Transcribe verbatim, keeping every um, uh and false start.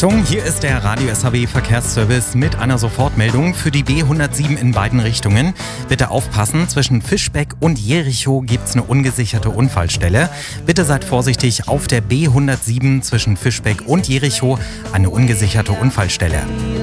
Achtung, hier ist der Radio S H B Verkehrsservice mit einer Sofortmeldung für die B hundertsieben in beiden Richtungen. Bitte aufpassen, zwischen Fischbeck und Jerichow gibt es eine ungesicherte Unfallstelle. Bitte seid vorsichtig, auf der B hundertsieben zwischen Fischbeck und Jerichow eine ungesicherte Unfallstelle.